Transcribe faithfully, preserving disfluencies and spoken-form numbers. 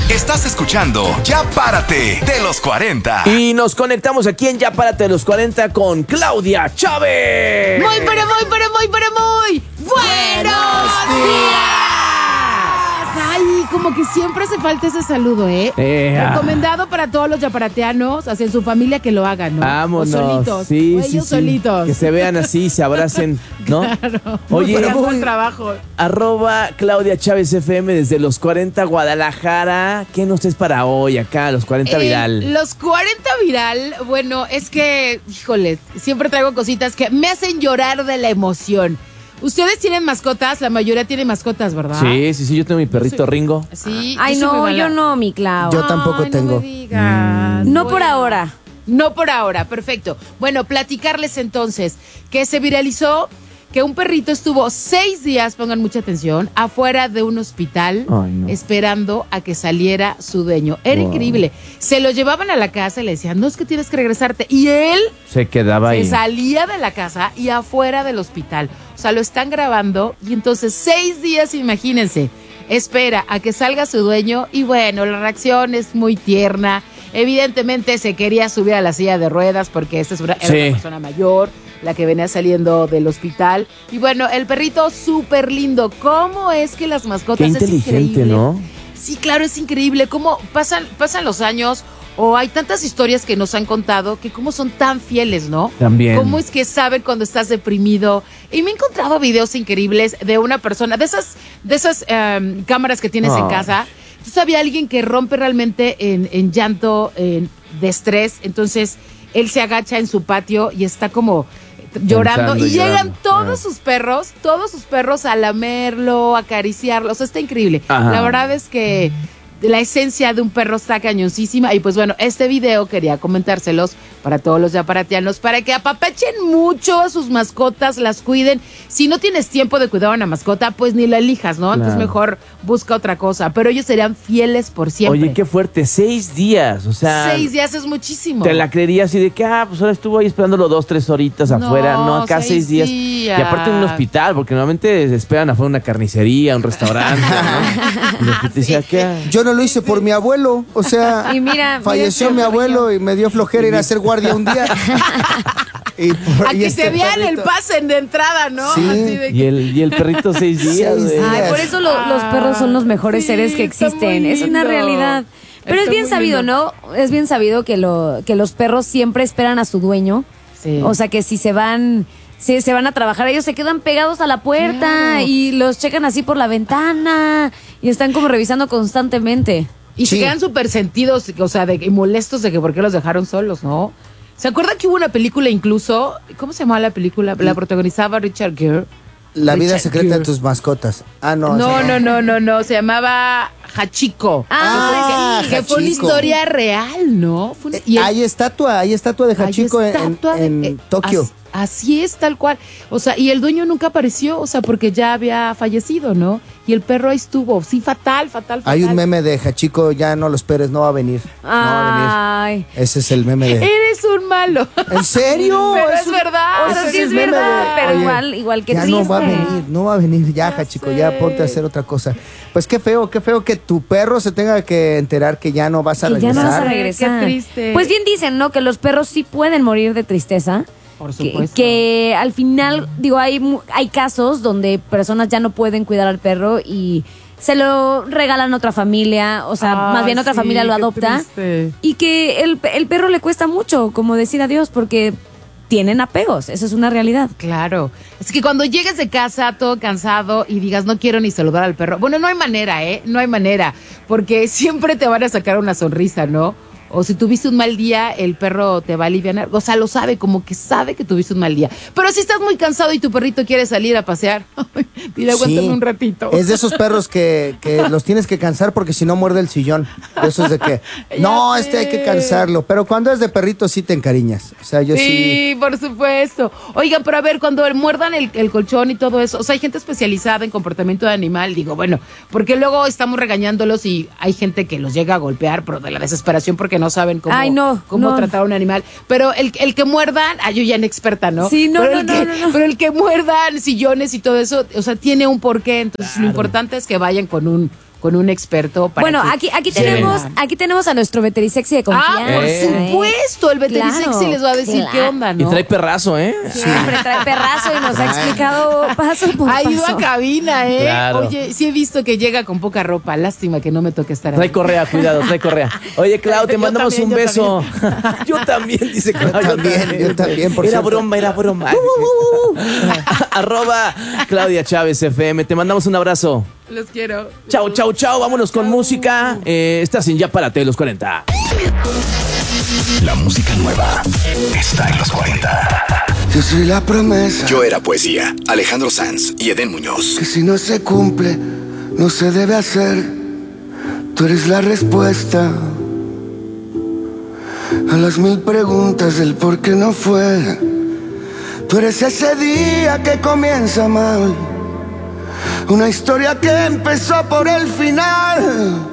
Estás escuchando Ya Párate de los cuarenta. Y nos conectamos aquí en Ya Párate de los cuarenta con Claudia Chávez. Muy, pero muy, pero muy, pero muy buenos días. Ay, como que siempre hace falta ese saludo, ¿eh? Ea. Recomendado para todos los yaparateanos, hacia su familia que lo hagan, ¿no? Vámonos. O solitos. Sí, o sí, ellos sí. solitos. Que se vean así, se abracen, ¿no? Claro. Oye, Muy buen muy- trabajo. Arroba Claudia Chávez F M desde los cuarenta Guadalajara. ¿Qué nos es para hoy acá, los cuarenta Eh, viral? Los cuarenta viral, bueno, es que, híjole, siempre traigo cositas que me hacen llorar de la emoción. Ustedes tienen mascotas, la mayoría tiene mascotas, ¿verdad? Sí, sí, sí, yo tengo mi perrito Ringo. Sí. Ay, yo soy no, muy yo mala. no, mi Clau. Yo tampoco Ay, tengo. No me digas. No por Bueno. ahora. No por ahora, perfecto. Bueno, platicarles entonces que se viralizó que un perrito estuvo seis días, pongan mucha atención, afuera de un hospital Ay, no. esperando a que saliera su dueño. Era Wow. increíble. Se lo llevaban a la casa y le decían, no, es que tienes que regresarte. Y él Se quedaba se ahí. salía de la casa y afuera del hospital. O sea, lo están grabando y entonces seis días, imagínense, espera a que salga su dueño y bueno, la reacción es muy tierna. Evidentemente se quería subir a la silla de ruedas porque esta es una, era Sí. una persona mayor, la que venía saliendo del hospital. Y bueno, el perrito súper lindo. ¿Cómo es que las mascotas Qué es inteligente, increíble? ¿no? Sí, claro, es increíble cómo pasan, pasan los años o hay tantas historias que nos han contado que cómo son tan fieles, ¿no? También. Cómo es que saben cuando estás deprimido. Y me he encontrado videos increíbles de una persona, de esas, de esas em, cámaras que tienes en Ay. casa. Entonces había alguien que rompe realmente en, en llanto, en, de estrés. Entonces él se agacha en su patio y está como llorando. Pensando Y y llegan llorando. todos Ah. sus perros, todos sus perros a lamerlo, a acariciarlo. O sea, está increíble. Ajá. La verdad es que la esencia de un perro está cañoncísima. Y pues bueno, este video quería comentárselos para todos los yaparatianos, para que apapachen mucho a sus mascotas, las cuiden. Si no tienes tiempo de cuidar a una mascota, pues ni la elijas, ¿no? Entonces Claro. mejor busca otra cosa. Pero ellos serían fieles por siempre. Oye, qué fuerte, seis días, o sea... Seis días es muchísimo. Te la creería así de que, ah, pues ahora estuvo ahí esperándolo dos, tres horitas No, afuera. No, acá seis seis días. días. Y aparte en un hospital, porque normalmente se esperan afuera una carnicería, un restaurante, ¿no? Y después te decía, ¿qué? Yo no lo hice por mi abuelo, o sea, Y mira, falleció mira mi este abuelo y me dio flojera ir a hacer guardia un día. Y por- A y que este te vean el perrito- pase de entrada, ¿no? Sí. Así de Y que- el, y el perrito seis días, Seis güey. días. Ay, por eso lo- los perros son los mejores Sí, seres que está existen. muy Es una lindo. realidad. Pero Está es bien muy sabido, lindo. ¿no? Es bien sabido que, lo, que los perros siempre esperan a su dueño. Sí. O sea, que si se van... Si se van a trabajar, ellos se quedan pegados a la puerta Claro. y los checan así por la ventana y están como revisando constantemente. Y se Sí. quedan súper sentidos, o sea, de, y molestos de que por qué los dejaron solos, ¿no? ¿Se acuerdan que hubo una película incluso? ¿Cómo se llamaba la película? La protagonizaba Richard Gere. La vida Richard secreta de Gere. tus mascotas. Ah, no. No, esa no, no, no, no. Se llamaba Hachiko. Ah, que, que fue una Hachiko. historia real, ¿no? Fue una- Eh, y el- hay estatua, hay estatua de hay Hachiko en, estatua de- en eh, Tokio. as- Así es, tal cual. O sea, y el dueño nunca apareció, o sea, porque ya había fallecido, ¿no? Y el perro ahí estuvo. Sí, fatal, fatal, fatal. Hay un meme de Hachiko, ya no lo esperes, no va a venir. No va a Ay. venir. Ese es el meme de... Eres un malo. ¿En serio? Pero es un- verdad. O sea, ese sí es el meme verdad, de- pero Oye, igual, igual que ya triste. no va a venir, no va a venir ya, Ya Hachiko, sé. ya ponte a hacer otra cosa. Pues qué feo, qué feo que tu perro se tenga que enterar que ya no vas a Que ya regresar. no vas a Qué regresar. triste. Pues bien dicen, ¿no? Que los perros sí pueden morir de tristeza. Por Que, supuesto. que al final, digo, hay, mu- hay casos donde personas ya no pueden cuidar al perro y se lo regalan a otra familia, o sea, Ay, más bien otra sí, familia lo qué adopta. triste. Y que el, el perro le cuesta mucho, como decir adiós, porque tienen apegos, eso es una realidad. Claro. Es que cuando llegues de casa todo cansado y digas, no quiero ni saludar al perro. Bueno, no hay manera, ¿eh? No hay manera. Porque siempre te van a sacar una sonrisa, ¿no? O si tuviste un mal día, el perro te va a aliviar. O sea, lo sabe, como que sabe que tuviste un mal día. Pero si estás muy cansado y tu perrito quiere salir a pasear, dile, aguántame Sí. un ratito. Es de esos perros que, que los tienes que cansar porque si no muerde el sillón. De esos de que, no, Ya este hay que sé. cansarlo. Pero cuando es de perrito sí te encariñas. O sea, yo sí. Sí, por supuesto. Oigan, pero a ver, cuando muerdan el, el colchón y todo eso, o sea, hay gente especializada en comportamiento de animal, digo, bueno, porque luego estamos regañándolos y hay gente que los llega a golpear, pero de la desesperación porque no saben cómo, Ay, no, cómo no. tratar a un animal. Pero el, el que muerdan, ay, yo ya en experta, ¿no? Sí, no, pero no, el no, que, no, no. Pero el que muerdan sillones y todo eso, o sea, tiene un porqué. Entonces, lo importante es que vayan con un con un experto para Bueno, que aquí, aquí se tenemos, vean. aquí tenemos a nuestro veterisexy de confianza. Ah, por Eh. supuesto, el veterisexy Claro, les va a decir claro. qué onda, Y ¿no? trae perrazo, ¿eh? Siempre trae perrazo y nos ha explicado paso por Ha ido paso. a cabina, ¿eh? Claro. Oye, sí he visto que llega con poca ropa. Lástima que no me toque estar ahí. Trae correa, cuidado, trae correa. Oye, Clau, te Yo mandamos también, un yo beso. Yo también, dice Clau. Yo también, yo también, por Era cierto. broma, era broma. Arroba Claudia Chávez F M. Te mandamos un abrazo. Los quiero. Chau, chau, chau. Vámonos con música. Eh, estás en Ya Párate, los cuarenta. La música nueva está en los cuarenta. Yo soy la promesa Yo era poesía. Alejandro Sanz y Edén Muñoz. que si no se cumple, no se debe hacer. Tú eres la respuesta a las mil preguntas del por qué no fue. Tú eres ese día que comienza mal, una historia que empezó por el final.